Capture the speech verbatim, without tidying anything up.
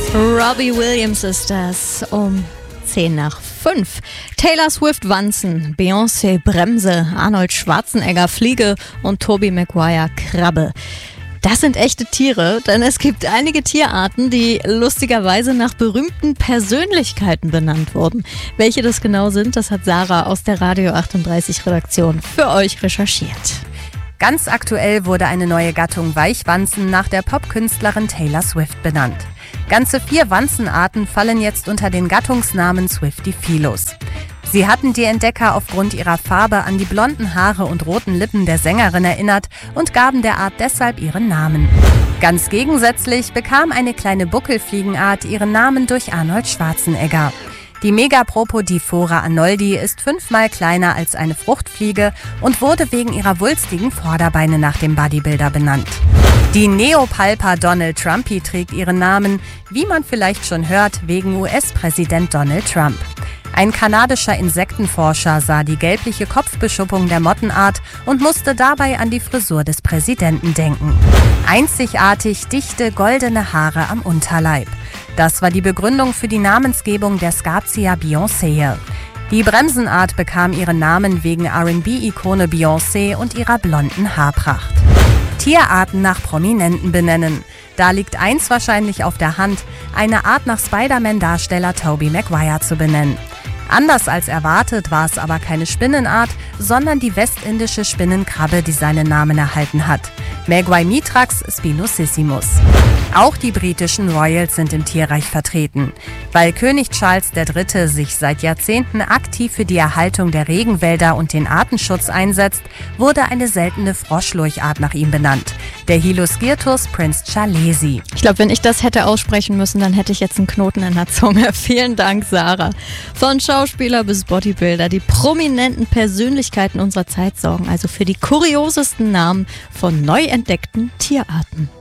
Robbie Williams ist das um zehn nach fünf. Taylor Swift Wanzen, Beyoncé Bremse, Arnold Schwarzenegger Fliege und Tobey Maguire Krabbe. Das sind echte Tiere, denn es gibt einige Tierarten, die lustigerweise nach berühmten Persönlichkeiten benannt wurden. Welche das genau sind, das hat Sarah aus der Radio achtunddreißig Redaktion für euch recherchiert. Ganz aktuell wurde eine neue Gattung Weichwanzen nach der Popkünstlerin Taylor Swift benannt. Ganze vier Wanzenarten fallen jetzt unter den Gattungsnamen Swifties. Sie hatten die Entdecker aufgrund ihrer Farbe an die blonden Haare und roten Lippen der Sängerin erinnert und gaben der Art deshalb ihren Namen. Ganz gegensätzlich bekam eine kleine Buckelfliegenart ihren Namen durch Arnold Schwarzenegger. Die Megapropodifora arnoldi ist fünfmal kleiner als eine Fruchtfliege und wurde wegen ihrer wulstigen Vorderbeine nach dem Bodybuilder benannt. Die Neopalpa Donald Trumpy trägt ihren Namen, wie man vielleicht schon hört, wegen U S-Präsident Donald Trump. Ein kanadischer Insektenforscher sah die gelbliche Kopfbeschuppung der Mottenart und musste dabei an die Frisur des Präsidenten denken. Einzigartig dichte goldene Haare am Unterleib. Das war die Begründung für die Namensgebung der Skazia Beyoncé. Die Bremsenart bekam ihren Namen wegen R and B-Ikone Beyoncé und ihrer blonden Haarpracht. Tierarten nach Prominenten benennen. Da liegt eins wahrscheinlich auf der Hand, eine Art nach Spider-Man-Darsteller Tobey Maguire zu benennen. Anders als erwartet war es aber keine Spinnenart, sondern die westindische Spinnenkrabbe, die seinen Namen erhalten hat. Maguimitrax spinosissimus. Auch die britischen Royals sind im Tierreich vertreten. Weil König Charles der Dritte sich seit Jahrzehnten aktiv für die Erhaltung der Regenwälder und den Artenschutz einsetzt, wurde eine seltene Froschlurchart nach ihm benannt. Der Hyloskirtus prince charlesi. Ich glaube, wenn ich das hätte aussprechen müssen, dann hätte ich jetzt einen Knoten in der Zunge. Vielen Dank, Sarah. Von Schauspieler bis Bodybuilder, die prominenten Persönlichkeiten unserer Zeit sorgen also für die kuriosesten Namen von neu entdeckten Tierarten.